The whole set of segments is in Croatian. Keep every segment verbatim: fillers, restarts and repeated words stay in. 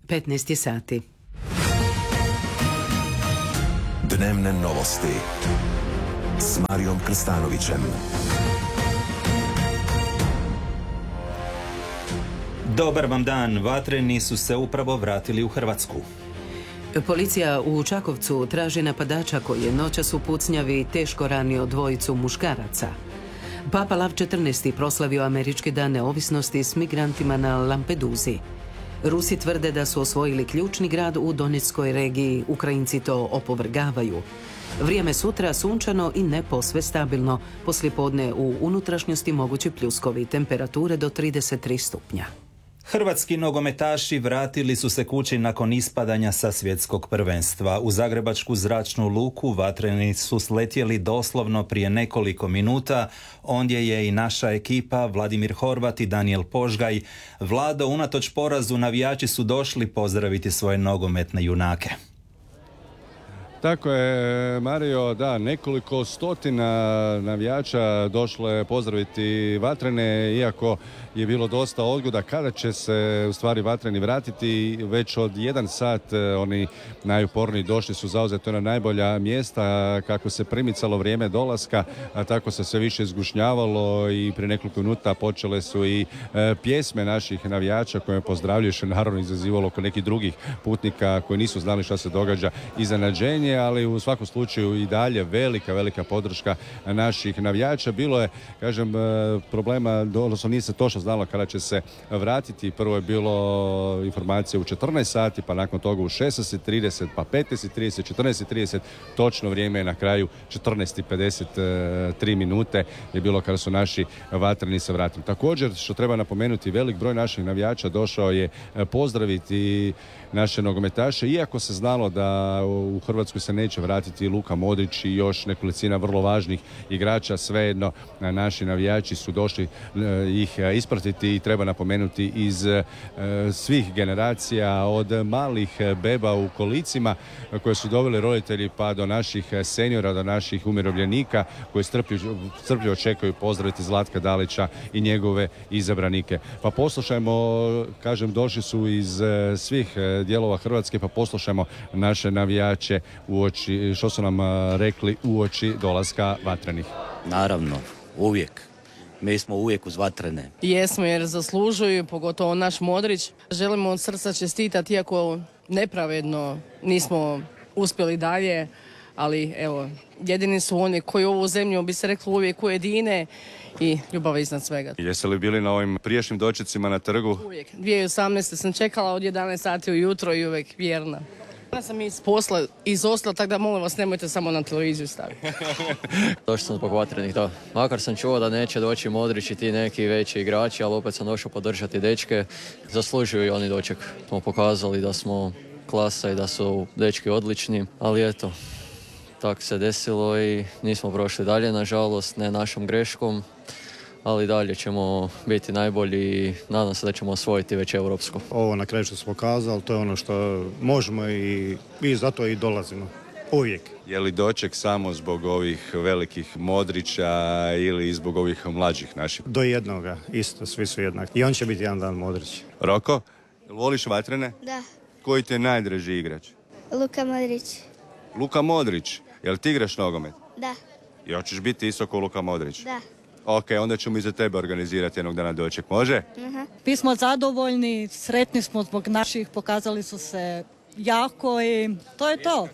petnaest je sati. Dnevne novosti s Marijom Krstanovićem. Dobar vam dan, vatreni su se upravo vratili u Hrvatsku. Policija u Čakovcu traži napadača koji je noćas u pucnjavi teško ranio dvojicu muškaraca. Papa Lav četrnaesti proslavio američke dan neovisnosti s migrantima na Lampeduzi. Rusi tvrde da su osvojili ključni grad u Donetskoj regiji, Ukrajinci to opovrgavaju. Vrijeme sutra sunčano i ne posve stabilno, poslijepodne u unutrašnjosti mogući pljuskovi, temperature do trideset tri stupnja. Hrvatski nogometaši vratili su se kući nakon ispadanja sa svjetskog prvenstva. U zagrebačku zračnu luku vatreni su sletjeli doslovno prije nekoliko minuta. Ondje je i naša ekipa, Vladimir Horvat i Danijel Požgaj. Vlado, unatoč porazu navijači su došli pozdraviti svoje nogometne junake. Tako je, Mario, da, nekoliko stotina navijača došlo je pozdraviti vatrene, iako je bilo dosta odgoda kada će se u stvari vatreni vratiti. Već od jedan sat oni najuporniji došli su zauzeti na najbolja mjesta. Kako se primicalo vrijeme dolaska, a tako se sve više izgušnjavalo i prije nekoliko minuta počele su i e, pjesme naših navijača koje pozdravljaju, što naravno izazivalo oko nekih drugih putnika koji nisu znali šta se događa, iznenađenje, ali u svakom slučaju i dalje velika, velika podrška naših navijača. Bilo je, kažem, problema, odnosno nije se točno znalo kada će se vratiti. Prvo je bilo informacije u četrnaest sati, pa nakon toga u šesnaest i trideset, pa petnaest i trideset, četrnaest i trideset. Točno vrijeme je na kraju četrnaest i pedeset tri minute je bilo kada su naši vatreni se vratili. Također, što treba napomenuti, velik broj naših navijača došao je pozdraviti naše nogometaše, iako se znalo da u Hrvatskoj se neće vratiti Luka Modrić i još nekolicina vrlo važnih igrača, svejedno naši navijači su došli ih ispratiti i treba napomenuti iz svih generacija, od malih beba u kolicima koje su doveli roditelji pa do naših seniora, do naših umirovljenika koji strpljivo, strpljivo čekaju pozdraviti Zlatka Dalića i njegove izabranike. Pa poslušajmo, kažem, došli su iz svih dijelova Hrvatske, pa poslušajmo naše navijače uoči, što su nam rekli uoči dolaska vatrenih. Naravno, uvijek. Mi smo uvijek uz vatrene. Jesmo, jer zaslužuju, pogotovo naš Modrić. Želimo od srca čestitati, iako nepravedno nismo uspjeli dalje, ali evo, jedini su oni koji ovu zemlju, bi se reklo, uvijek ujedine i ljubav iznad svega. Jeste li bili na ovim prijašnjim dočecima na trgu? Uvijek. dvije tisuće osamnaeste sam čekala od jedanaest sati ujutro i uvijek vjerna. Ja sam iz posla izostala, tako da molim vas nemojte samo na televiziju staviti. Došao sam zbog vatrenih, da. Makar sam čuo da neće doći Modrić i ti neki veći igrači, ali opet sam došao podržati dečke. Zaslužuju i oni doček. Smo pokazali da smo klasa i da su dečki odlični, ali eto, tako se desilo i nismo prošli dalje, nažalost, ne našom greškom. Ali dalje ćemo biti najbolji i nadam se da ćemo osvojiti već europsko. Ovo na kraju što smo pokazali, to je ono što možemo i, i zato i dolazimo. Uvijek. Je li doček samo zbog ovih velikih Modrića ili zbog ovih mlađih naših? Do jednoga, isto, svi su jednaki. I on će biti jedan dan Modrić. Roko, voliš vatrene? Da. Koji ti je najdraži igrač? Luka Modrić. Luka Modrić. Je li ti igraš nogomet? Da. I hoćeš biti isto kao Luka Modrić? Da. Ok, onda ćemo i za tebe organizirati jednog dana doček, može? Uh-huh. Mi smo zadovoljni, sretni smo zbog naših, pokazali su se jako i to je to.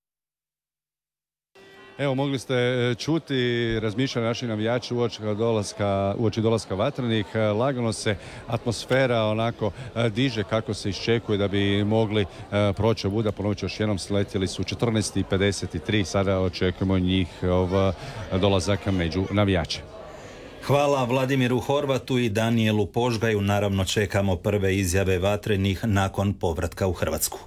Evo, mogli ste čuti razmišljanja naših navijača uoči dolaska, uoči dolaska vatrenih. Lagano se atmosfera onako diže kako se iščekuje da bi mogli proći ovuda. Ponovit ću još jednom, sletjeli su četrnaest i pedeset tri, sada očekujemo njihov dolazak među navijače. Hvala Vladimiru Horvatu i Danijelu Požgaju. Naravno čekamo prve izjave vatrenih nakon povratka u Hrvatsku.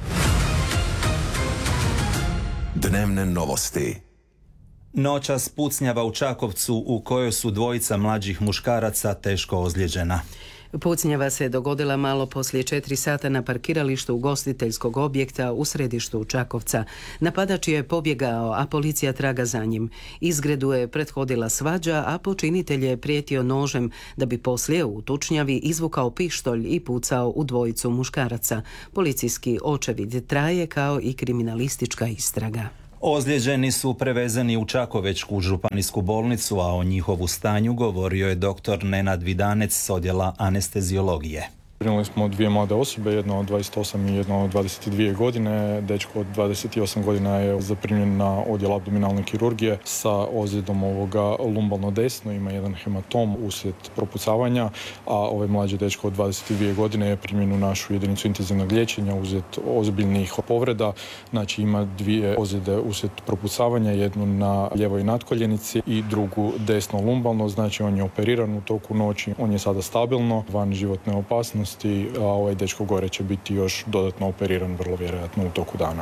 Dnevne novosti. Noćas pucnjava u Čakovcu u kojoj su dvojica mlađih muškaraca teško ozlijeđena. Pucnjava se dogodila malo poslije četiri sata na parkiralištu ugostiteljskog objekta u središtu Čakovca. Napadač je pobjegao, a policija traga za njim. Izgredu je prethodila svađa, a počinitelj je prijetio nožem da bi poslije u tučnjavi izvukao pištolj i pucao u dvojicu muškaraca. Policijski očevid traje kao i kriminalistička istraga. Ozlijeđeni su prevezeni u Čakovečku županijsku bolnicu, a o njihovu stanju govorio je doktor Nenad Vidanec s odjela anesteziologije. Primili smo dvije mlade osobe, jedna od dvadeset osam i jedna od dvadeset dvije godine. Dečko od dvadeset osam godina je zaprimljen na odjel abdominalne kirurgije sa ozljedom ovoga lumbalno desno, ima jedan hematom uslijed propucavanja, a ovaj mlađi dečko od dvadeset dvije godine je primljen u našu jedinicu intenzivnog liječenja uslijed ozbiljnih povreda. Znači ima dvije ozljede uslijed propucavanja, jednu na ljevoj natkoljenici i drugu desno lumbalno, znači on je operiran u toku noći, on je sada stabilno, van životne opasnosti, a ovaj dečko gore će biti još dodatno operiran vrlo vjerojatno u toku dana.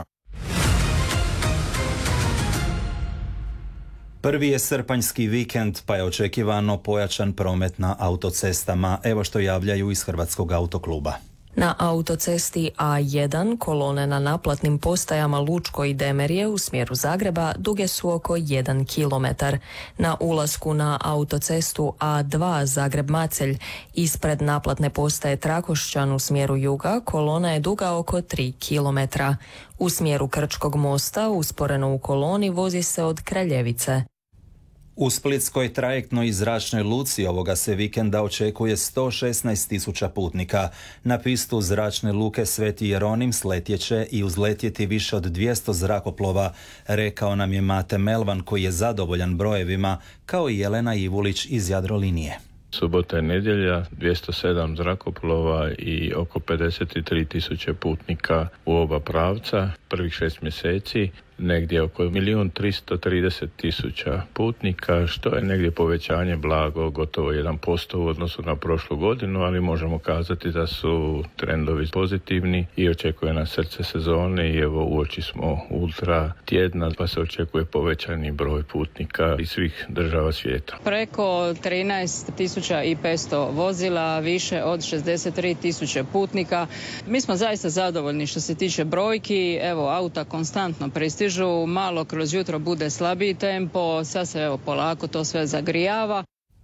Prvi je srpanjski vikend, pa je očekivano pojačan promet na autocestama. Evo što javljaju iz Hrvatskog autokluba. Na autocesti A jedan kolone na naplatnim postajama Lučko i Demerje u smjeru Zagreba duge su oko jedan kilometar. Na ulasku na autocestu A dva Zagreb-Macelj ispred naplatne postaje Trakošćan u smjeru juga kolona je duga oko tri kilometra. U smjeru Krčkog mosta usporeno u koloni vozi se od Kraljevice. U splitskoj trajektnoj i zračnoj luci ovoga se vikenda očekuje sto šesnaest tisuća putnika. Na pistu zračne luke Sveti Jeronim sletjet će i uzletjeti više od dvjesto zrakoplova, rekao nam je Mate Melvan koji je zadovoljan brojevima, kao i Jelena Ivulić iz Jadrolinije. Subota i nedjelja, dvjesto sedam zrakoplova i oko pedeset tri tisuće putnika u oba pravca. Prvih šest mjeseci negdje oko milijun tristo trideset tisuća putnika, što je negdje povećanje blago, gotovo jedan posto u odnosu na prošlu godinu, ali možemo kazati da su trendovi pozitivni i očekuje nas srce sezone i evo uoči smo ultra tjedna, pa se očekuje povećani broj putnika iz svih država svijeta. Preko trinaest tisuća petsto vozila, više od šezdeset tri tisuće putnika. Mi smo zaista zadovoljni što se tiče brojki, evo auta konstantno pristižu. Malo kroz jutro bude slabiji tempo, sad se evo polako to sve zagrijava.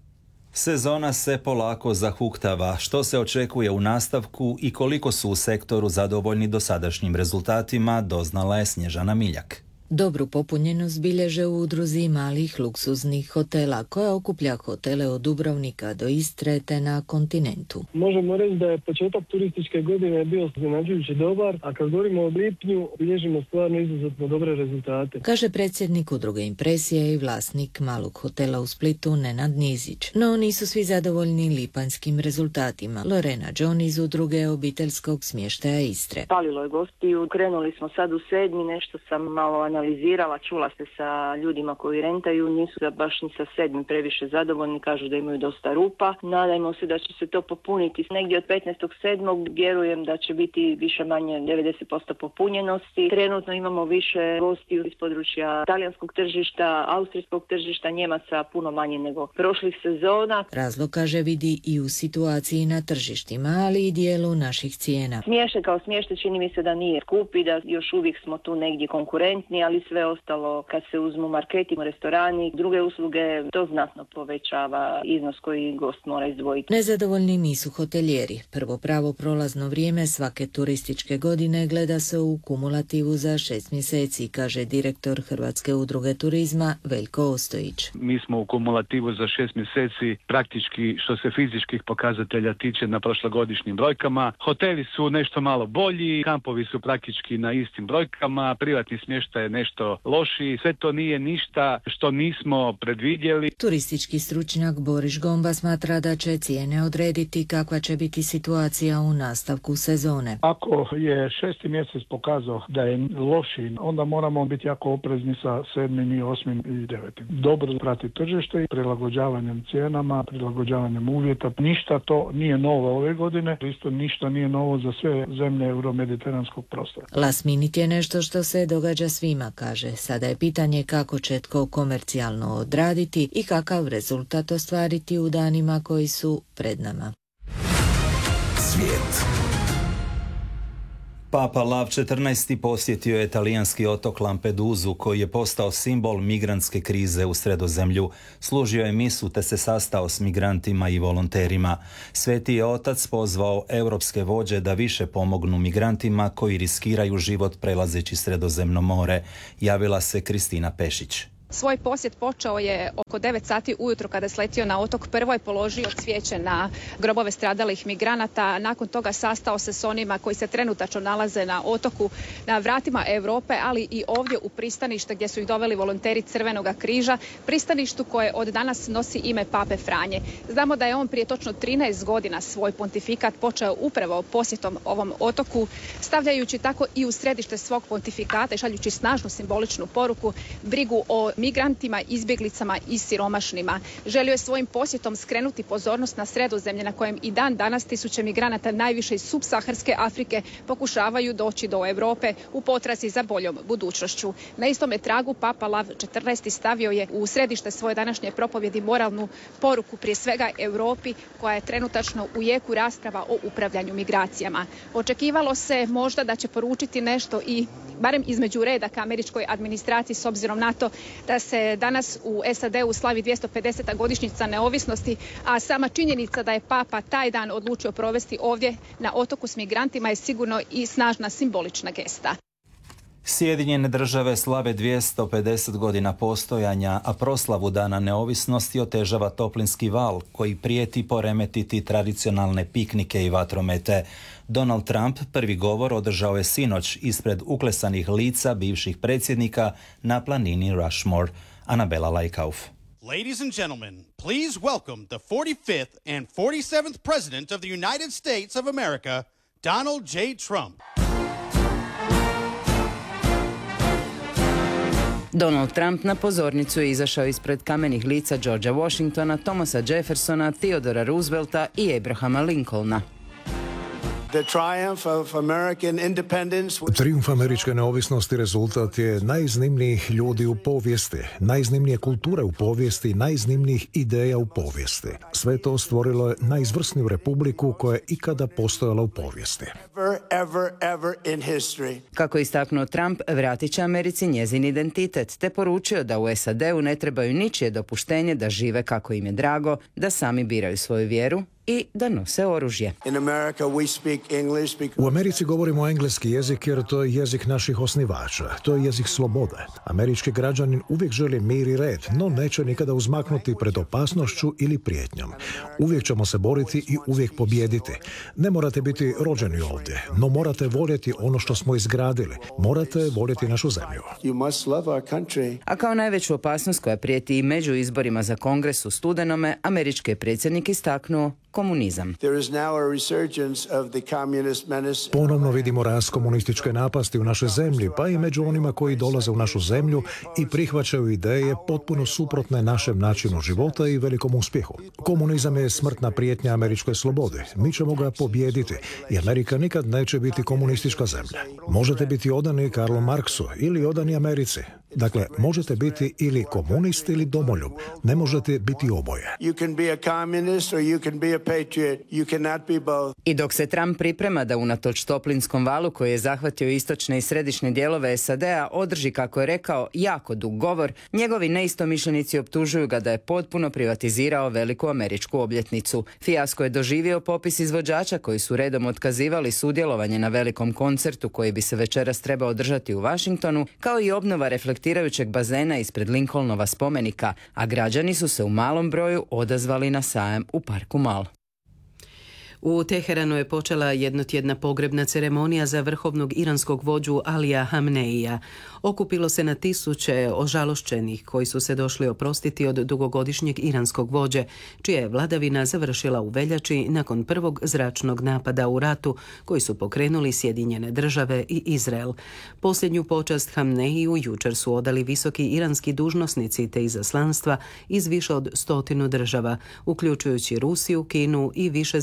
Sezona se polako zahuktava. Što se očekuje u nastavku i koliko su u sektoru zadovoljni dosadašnjim rezultatima, doznala je Snježana Miljak. Dobru popunjenost bilježe u udruzi malih luksuznih hotela koja okuplja hotele od Dubrovnika do Istre te na kontinentu. Možemo reći da je početak turističke godine bio iznenađujuće dobar, a kad govorimo o lipnju bilježimo stvarno izuzetno dobre rezultate. Kaže predsjednik udruge Impresije i vlasnik malog hotela u Splitu Nenad Nizić. No nisu svi zadovoljni lipanjskim rezultatima. Lorena John iz udruge obiteljskog smještaja Istre. Palilo je gostiju, krenuli smo sad u sedmi, nešto sam malo analizirala, čula se sa ljudima koji rentaju, nisu baš ni sa sedmim previše zadovoljni, kažu da imaju dosta rupa. Nadajmo se da će se to popuniti. Negdje od petnaestog sedmog vjerujem da će biti više manje devedeset posto popunjenosti. Trenutno imamo više gostiju iz područja talijanskog tržišta, austrijskog tržišta, Njemaca puno manje nego prošlih sezona. Razlog, kaže, vidi i u situaciji na tržištima, ali i dijelu naših cijena. Smještaj kao smještaj čini mi se da nije skupi, da još uvijek smo tu negdje konkurentni, ali sve ostalo kad se uzmu marketi, restorani, druge usluge, to znatno povećava iznos koji gost mora izdvojiti. Nezadovoljni nisu hotelijeri. Prvo pravo prolazno vrijeme svake turističke godine gleda se u kumulativu za šest mjeseci, kaže direktor Hrvatske udruge turizma Veljko Ostojić. Mi smo u kumulativu za šest mjeseci praktički što se fizičkih pokazatelja tiče na prošlogodišnjim brojkama. Hoteli su nešto malo bolji, kampovi su praktički na istim brojkama, privatni smještaj je nešto lošiji, sve to nije ništa što nismo predvidjeli. Turistički stručnjak Boris Gomba smatra da će cijene odrediti kakva će biti situacija u nastavku sezone. Ako je šesti mjesec pokazao da je loši, onda moramo biti jako oprezni sa sedmim i osmim i devetim. Dobro prati tržište i prilagođavanjem cijenama, prilagođavanjem uvjeta. Ništa to nije novo ove godine, isto ništa nije novo za sve zemlje euromediteranskog prostora. Last minute je nešto što se događa svima, kaže. Sada je pitanje kako će tko komercijalno odraditi i kakav rezultat ostvariti u danima koji su pred nama. svijet. Papa Lav četrnaesti posjetio je talijanski otok Lampedusu, koji je postao simbol migrantske krize u Sredozemlju. Služio je misu te se sastao s migrantima i volonterima. Sveti je otac pozvao europske vođe da više pomognu migrantima koji riskiraju život prelazeći Sredozemno more. Javila se Kristina Pešić. Svoj posjet počeo je oko devet sati ujutro kada je sletio na otok. Prvo je položio cvijeće na grobove stradalih migranata. Nakon toga sastao se s onima koji se trenutačno nalaze na otoku na vratima Europe, ali i ovdje u pristanište gdje su ih doveli volonteri Crvenog križa. Pristaništu koje od danas nosi ime Pape Franje. Znamo da je on prije točno trinaest godina svoj pontifikat počeo upravo posjetom ovom otoku, stavljajući tako i u središte svog pontifikata i šaljući snažnu simboličnu poruku, brigu o migrantima, izbjeglicama i siromašnima. Želio je svojim posjetom skrenuti pozornost na Sredozemlje na kojem i dan danas tisuće migranata najviše iz subsaharske Afrike pokušavaju doći do Europe u potrazi za boljom budućnošću. Na istome tragu Papa Lav četrnaesti stavio je u središte svoje današnje propovjedi moralnu poruku prije svega Europi koja je trenutačno u jeku rasprava o upravljanju migracijama. Očekivalo se možda da će poručiti nešto i barem između reda ka američkoj administraciji s obzirom na to da se danas u S A D-u slavi dvjesto pedeseta godišnjica neovisnosti, a sama činjenica da je Papa taj dan odlučio provesti ovdje na otoku s migrantima je sigurno i snažna simbolična gesta. Sjedinjene države slave dvjesto pedeset godina postojanja, a proslavu Dana neovisnosti otežava toplinski val koji prijeti poremetiti tradicionalne piknike i vatromete. Donald Trump prvi govor održao je sinoć ispred uklesanih lica bivših predsjednika na planini Rushmore. Anabela Lajkauf. Ladies and gentlemen, please welcome the forty-fifth and forty-seventh President of the United States of America, Donald J. Trump. Donald Trump na pozornicu je izašao ispred kamenih lica Georgea Washingtona, Thomasa Jeffersona, Theodora Roosevelta i Abrahama Lincolna. Trijumf američke neovisnosti rezultat je najiznimnijih ljudi u povijesti, najiznimnije kulture u povijesti, najiznimnijih ideja u povijesti. Sve to stvorilo je najizvrsniju republiku koja je ikada postojala u povijesti. Ever, ever, ever in history. Kako je istaknuo Trump, vratit će Americi njezin identitet, te poručio da u S A D-u ne trebaju ničije dopuštenje da žive kako im je drago, da sami biraju svoju vjeru i da nose oružje. U Americi govorimo engleski jezik jer to je jezik naših osnivača. To je jezik slobode. Američki građanin uvijek želi mir i red, no neće nikada uzmaknuti pred opasnošću ili prijetnjom. Uvijek ćemo se boriti i uvijek pobijediti. Ne morate biti rođeni ovdje, no morate voljeti ono što smo izgradili. Morate voljeti našu zemlju. A kao najveću opasnost koja prijeti i među izborima za Kongres u studenome, američki je predsjednik istaknuo komunizam. Ponovno vidimo rast komunističke napasti u našoj zemlji, pa i među onima koji dolaze u našu zemlju i prihvaćaju ideje potpuno suprotne našem načinu života i velikom uspjehu. Komunizam je smrtna prijetnja američkoj slobodi. Mi ćemo ga pobijediti i Amerika nikad neće biti komunistička zemlja. Možete biti odani Karlu Marksu ili odani Americi. Dakle, možete biti ili komunist ili domoljub. Ne možete biti oboje. I dok se Trump priprema da unatoč toplinskom valu koji je zahvatio istočne i središnje dijelove S A D-a održi, kako je rekao, jako dug govor, njegovi neistomišljenici optužuju ga da je potpuno privatizirao veliku američku obljetnicu. Fijasko je doživio popis izvođača koji su redom otkazivali sudjelovanje na velikom koncertu koji bi se večeras trebao održati u Washingtonu, kao i obnova reflektirajućeg bazena ispred Lincolnova spomenika, a građani su se u malom broju odazvali na sajam u parku Mal. U Teheranu je počela jednotjedna pogrebna ceremonija za vrhovnog iranskog vođu Alija Hamneija. Okupilo se na tisuće ožalošćenih koji su se došli oprostiti od dugogodišnjeg iranskog vođe, čija je vladavina završila u veljači nakon prvog zračnog napada u ratu koji su pokrenuli Sjedinjene države i Izrael. Posljednju počast Hamneiju jučer su odali visoki iranski dužnosnici te izaslanstva iz više od stotinu država, uključujući Rusiju, Kinu i više zemalja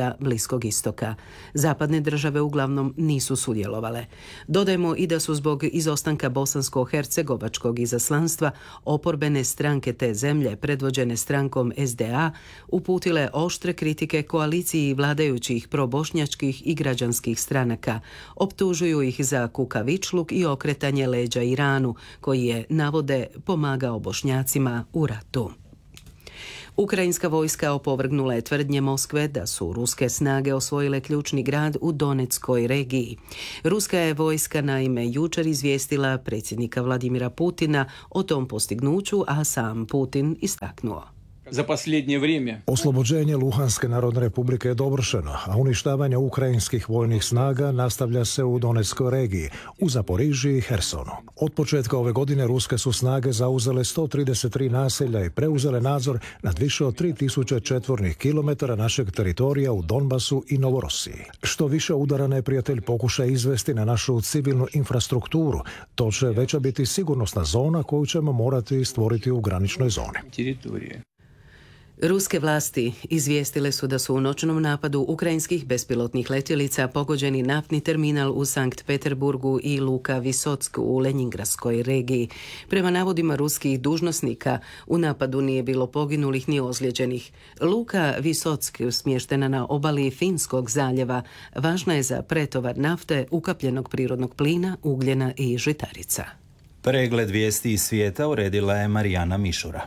sa Bliskog istoka. Zapadne države uglavnom nisu sudjelovale. Dodajmo i da su zbog izostanka bosansko-hercegovačkog izaslanstva oporbene stranke te zemlje, predvođene strankom S D A, uputile oštre kritike koaliciji vladajućih probošnjačkih i građanskih stranaka. Optužuju ih za kukavičluk i okretanje leđa Iranu, koji je, navode, pomagao Bošnjacima u ratu. Ukrajinska vojska opovrgnula je tvrdnje Moskve da su ruske snage osvojile ključni grad u Donetskoj regiji. Ruska je vojska naime jučer izvijestila predsjednika Vladimira Putina o tom postignuću, a sam Putin istaknuo: Za posljednje vrijeme oslobođenje Luhanske narodne republike je dovršeno, a uništavanje ukrajinskih vojnih snaga nastavlja se u Donetskoj regiji, u Zaporižiji i Hersonu. Od početka ove godine ruske su snage zauzele sto trideset tri naselja i preuzele nadzor nad više od tri tisuće četvornih kilometara našeg teritorija u Donbasu i Novorosiji. Što više udara neprijatelj pokuša izvesti na našu civilnu infrastrukturu, to će veća biti sigurnosna zona koju ćemo morati stvoriti u graničnoj zoni. teritorije. Ruske vlasti izvijestile su da su u noćnom napadu ukrajinskih bespilotnih letjelica pogođeni naftni terminal u Sankt Peterburgu i luka Visotsk u Lenjingradskoj regiji. Prema navodima ruskih dužnosnika, u napadu nije bilo poginulih ni ozlijeđenih. Luka Visotsk, smještena na obali Finskog zaljeva, važna je za pretovar nafte, ukapljenog prirodnog plina, ugljena i žitarica. Pregled vijesti iz svijeta uredila je Marijana Mišura.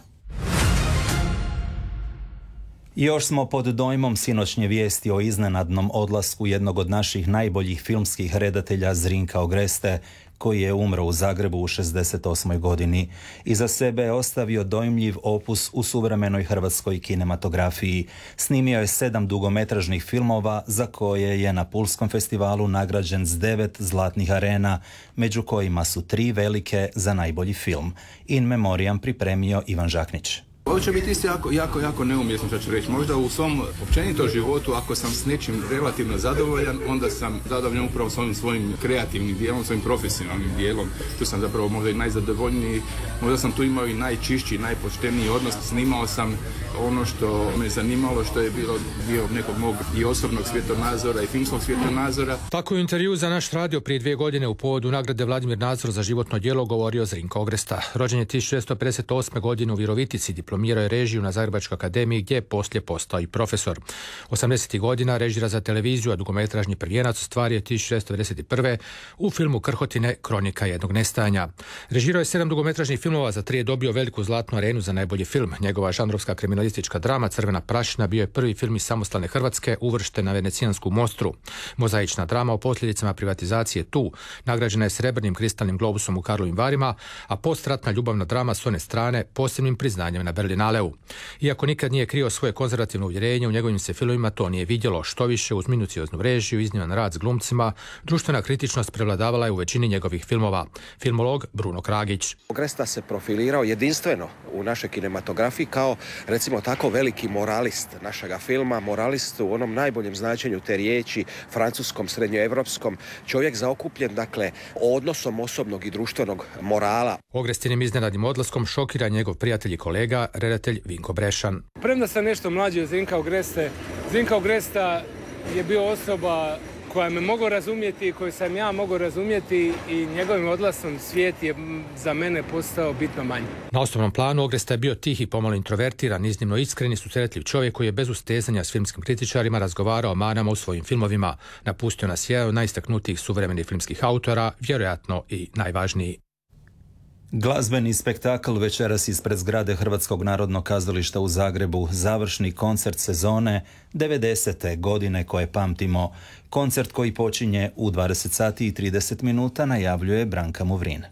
Još smo pod dojmom sinoćnje vijesti o iznenadnom odlasku jednog od naših najboljih filmskih redatelja Zrinka Ogreste, koji je umro u Zagrebu u šezdeset osmoj godini. Iza sebe je ostavio dojmljiv opus u suvremenoj hrvatskoj kinematografiji. Snimio je sedam dugometražnih filmova za koje je na Pulskom festivalu nagrađen s devet zlatnih arena, među kojima su tri velike za najbolji film. In memoriam pripremio Ivan Žaknić. Ovo će biti isto jako, jako, jako neumjesno što ću reći. Možda u svom općenito životu, ako sam s nečim relativno zadovoljan, onda sam zadovoljan upravo s ovim svojim kreativnim dijelom, svojim profesionalnim dijelom. Tu sam zapravo možda i najzadovoljniji, možda sam tu imao i najčišći, najpošteniji odnos. Snimao sam ono što me zanimalo, što je bilo dio nekog mog i osobnog svjetonazora i filmskog svjetonazora. Tako je u intervju za naš radio prije dvije godine u povodu nagrade Vladimir Nazor za životno djelo govorio Zrinko Ogresta. Rođen je tisuću šesnaesto pedeset osme. godine u Virovitici, diplomirao je režiju na Zagrebačkoj akademiji gdje je poslije postao i profesor. osamdesetih godina režira za televiziju, a dugometražni prvijenac ostvario je tisuću šesnaesto devedeset prve. u filmu Krhotine, kronika jednog nestajanja. Režirao je sedam dugometražnih filmova, za tri je dobio veliku zlatnu arenu za najbolji film. Njegova žanrovska kriminalistička drama Crvena prašina bio je prvi film iz samostalne Hrvatske uvršten na Venecijansku mostru. Mozaična drama o posljedicama privatizacije Tu nagrađena je srebrnim kristalnim globusom u Karlovim Varima, a postratna ljubavna drama S one strane posebnim priznanjem na Berlinaleu. Iako nikad nije krio svoje konzervativno uvjerenje, u njegovim se filmovima to nije vidjelo. Što više, uz minucioznu režiju, izniman rad s glumcima, društvena kritičnost prevladavala je u većini njegovih filmova. Filmolog Bruno Kragić. Ogresta se profilirao jedinstveno u našoj kinematografiji kao, recimo tako, veliki moralist našega filma, moralist u onom najboljem značenju te riječi, francuskom, srednjoevropskom, čovjek zaokupljen, dakle, odnosom osobnog i društvenog morala. Ogrestinim iznenadnim odlaskom šokira njegov prijatelj i kolega, redatelj Vinko Brešan. Premda sam nešto mlađi od Zrinka Ogreste, Zrinka Ogresta je bio osoba koja me mogao razumjeti, koju sam ja mogao razumjeti, i njegovim odlasom svijet je za mene postao bitno manji. Na osnovnom planu Ogresta je bio tih i pomalo introvertiran, iznimno iskren i susretljiv čovjek koji je bez ustezanja s filmskim kritičarima razgovarao o manama u svojim filmovima. Napustio nas jedan od najistaknutijih suvremenih filmskih autora, vjerojatno i najvažniji. Glazbeni spektakl večeras ispred zgrade Hrvatskog narodnog kazališta u Zagrebu, završni koncert sezone devedesete godine koje pamtimo. Koncert koji počinje u dvadeset sati i trideset minuta najavljuje Branka Muvrin.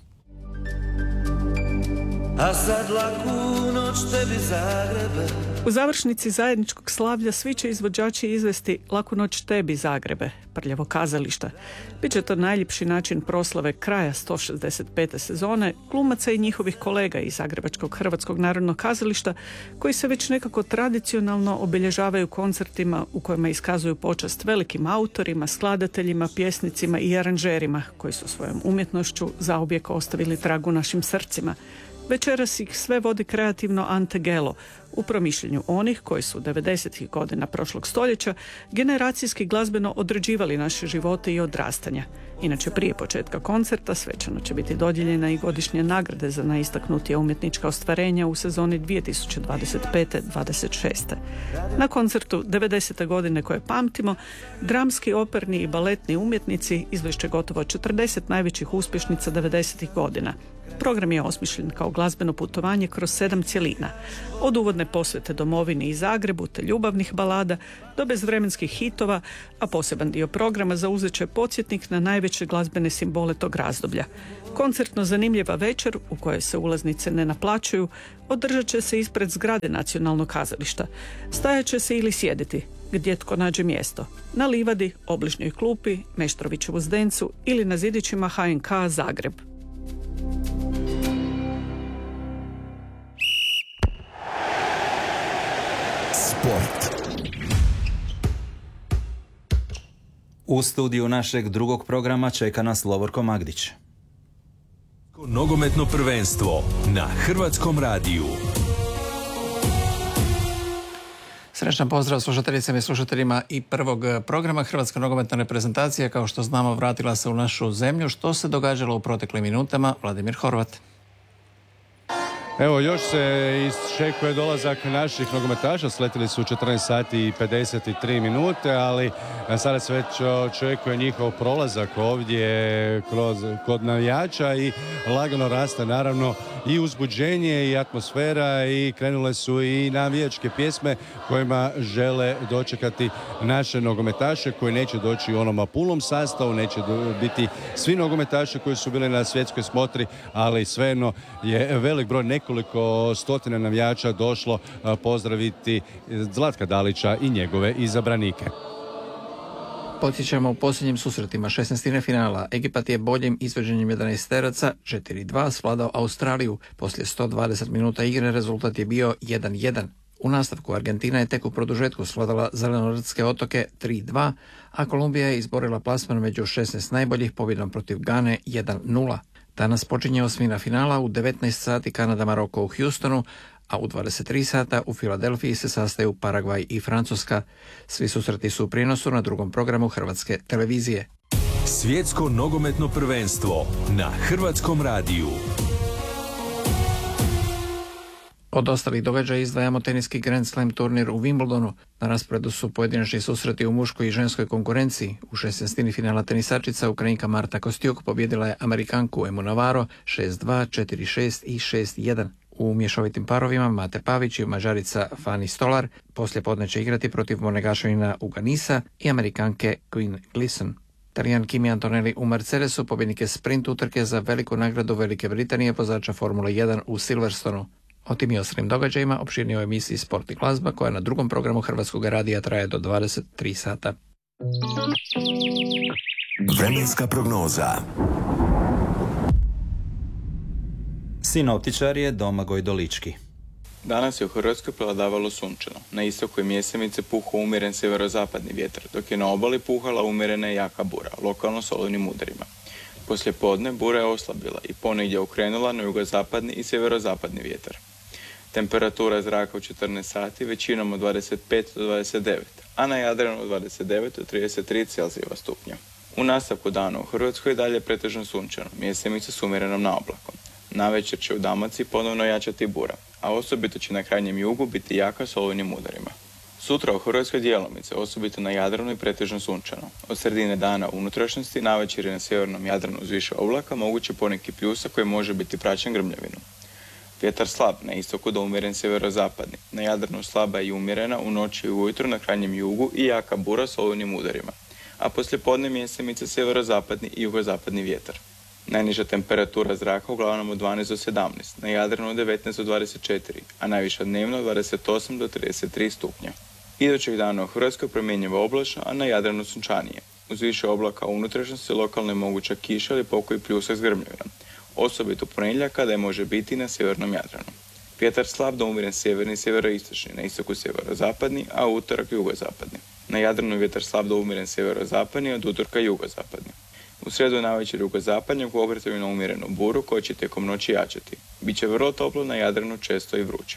A sad laku noć tebi Zagrebe. U završnici zajedničkog slavlja svi će izvođači izvesti Laku noć tebi Zagrebe, prljavo kazališta. Biće to najljepši način proslave kraja sto šezdeset pete sezone glumaca i njihovih kolega iz Zagrebačkog Hrvatskog narodnog kazališta, koji se već nekako tradicionalno obilježavaju koncertima u kojima iskazuju počast velikim autorima, skladateljima, pjesnicima i aranžerima koji su svojom umjetnošću zauvijek ostavili trag u našim srcima. Večeras ih sve vodi kreativno Ante Gelo, u promišljenju onih koji su devedesetih godina prošlog stoljeća generacijski glazbeno određivali naše živote i odrastanja. Inače, prije početka koncerta svečano će biti dodijeljena i godišnje nagrade za najistaknutija umjetnička ostvarenja u sezoni dvije tisuće dvadeset pete dvadeset šeste. Na koncertu devedesete godine koje pamtimo, dramski, operni i baletni umjetnici izvešće gotovo četrdeset najvećih uspješnica devedesetih godina. Program je osmišljen kao glazbeno putovanje kroz sedam cjelina. Od uvodne posvete domovini i Zagrebu te ljubavnih balada do bezvremenskih hitova, a poseban dio programa zauzet će podsjetnik na najveće glazbene simbole tog razdoblja. Koncertno zanimljiva večer, u kojoj se ulaznice ne naplaćuju, održat će se ispred zgrade Nacionalnog kazališta. Stajat će se ili sjediti, gdje tko nađe mjesto. Na livadi, obližnjoj klupi, Meštrovićevu zdencu ili na zidićima ha en ka Zagreb. Sport. U studiju našeg drugog programa čeka nas Lovorko Magdić. Nogometno prvenstvo na Hrvatskom radiju. Srećan pozdrav slušateljicama i slušateljima i prvog programa. Hrvatska nogometna reprezentacija, kao što znamo, vratila se u našu zemlju. Što se događalo u proteklim minutama? Vladimir Horvat. Evo, još se iščekuje dolazak naših nogometaša, sletili su u četrnaest sati i pedeset tri minute, ali sada se već očekuje njihov prolazak ovdje kroz, kod navijača i lagano raste naravno i uzbuđenje i atmosfera i krenule su i navijačke pjesme kojima žele dočekati naše nogometaše koji neće doći u onom punom sastavu, neće biti svi nogometaši koji su bili na svjetskoj smotri, ali svejedno je velik broj nekoliko Koliko stotina navijača došlo pozdraviti Zlatka Dalića i njegove izabranike. Podsjećamo u posljednjim susretima šesnaestine finala. Egipat je boljim izvođenjem jedanaesteraca četiri dva svladao Australiju. Poslije sto dvadeset minuta igre rezultat je bio jedan jedan. U nastavku Argentina je tek u produžetku svladala Zelenortske otoke tri dva, a Kolumbija je izborila plasman među šesnaest najboljih pobjedom protiv Gane jedan nula. Danas počinje osmina finala, u devetnaest sati Kanada Maroko u Houstonu, a u dvadeset tri sata u Filadelfiji se sastaju Paragvaj i Francuska. Svi susreti su u prijenosu na drugom programu Hrvatske televizije. Svjetsko nogometno prvenstvo na Hrvatskom radiju. Od ostalih događaja izdvajamo teniski Grand Slam turnir u Wimbledonu. Na rasporedu su pojedinačni susreti u muškoj i ženskoj konkurenciji. U šesnaestini finala tenisačica Ukrajinka Marta Kostiuk pobjedila je Amerikanku Emu Navarro šest dva, četiri šest i šest jedan. U mješovitim parovima Mate Pavić i Mađarica Fani Stolar poslije podne će igrati protiv Monegaševina Uganisa i Amerikanke Quinn Gleason. Talijan Kimi Antonelli u Mercedesu pobjednik je sprint utrke za veliku nagradu Velike Britanije vozača Formule jedan u Silverstonu. O tim i ostalim događajima opširnije u emisiji Sport i glazba koja na drugom programu Hrvatskog radija traje do dvadeset tri sata. Vremenska prognoza. Sinoptičar je Domagoj Dolički. Danas je u Hrvatskoj prevladavalo sunčano. Na istoku je mjesemice puhao umjeren sjeverozapadni vjetar, dok je na obali puhala umjerena i jaka bura, lokalno s olujnim udarima. Poslije podne bura je oslabila i ponegdje okrenula na jugozapadni i sjeverozapadni vjetar. Temperatura zraka u četrnaest sati većinom od dvadeset pet do dvadeset devet, a na Jadranu od dvadeset devet do trideset tri Celzijeva stupnja. U nastavku dana u Hrvatskoj dalje pretežno sunčano, mjesemice s umjerenom naoblakom. Navečer će u Dalmaciji ponovno jačati bura, a osobito će na krajnjem jugu biti jaka s olujnim udarima. Sutra u Hrvatskoj djelomice, osobito na Jadranu i pretežno sunčano. Od sredine dana u unutrašnjosti, navečer je na sjevernom Jadranu uz više oblaka, moguće poneki pljusak koji može biti praćen grmljavinom. Vjetar slab, na istoku do umjeren sjeverozapadni. Na Jadranu slaba i umjerena, u noći i ujutro na krajnjem jugu i jaka bura s olujnim udarima. A poslije podne mjesemice sjeverozapadni i jugozapadni vjetar. Najniža temperatura zraka uglavnom od dvanaest do sedamnaest, na Jadranu od devetnaest do dvadeset četiri, a najviša dnevno od dvadeset osam do trideset tri stupnja. Idućeg dana u Hrvatskoj promjenjivo oblačno, a na Jadranu sunčanije. Uz više oblaka u unutrašnjosti lokalno je moguća kiša ili pokoji pljusak s grmljavinom. Osobito ponedjeljak kada je može biti na sjevernom Jadranu. Vjetar slab do umjeren sjeverni i sjeveroistočni, na istoku sjeverozapadni, a u utorak jugozapadni. Na Jadranu vjetar slab do umjeren sjeverozapadni, od utorka jugozapadni. U srijedu navečer jugozapadnjak u okretanju na umjerenu buru koja će tijekom noći jačati. Biće vrlo toplo, na Jadranu često i vruće.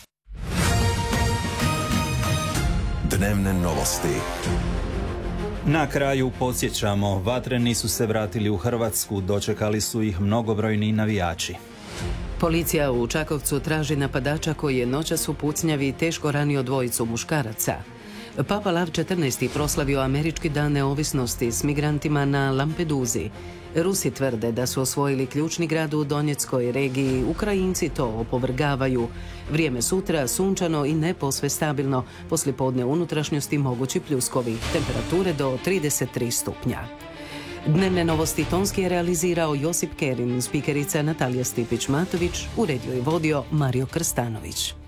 Dnevne novosti. Na kraju podsjećamo, vatreni su se vratili u Hrvatsku, dočekali su ih mnogobrojni navijači. Policija u Čakovcu traži napadača koji je noćas u pucnjavi teško ranio dvojicu muškaraca. Papa Lav četrnaesti proslavio Američki dan neovisnosti s migrantima na Lampeduzi. Rusi tvrde da su osvojili ključni grad u Donjeckoj regiji, Ukrajinci to opovrgavaju. Vrijeme sutra sunčano i ne posve stabilno, poslijepodne unutrašnjosti mogući pljuskovi, temperature do trideset tri stupnja. Dnevne novosti tonski je realizirao Josip Kerin, spikerica Natalija Stipić-Matović, uredio i vodio Mario Krstanović.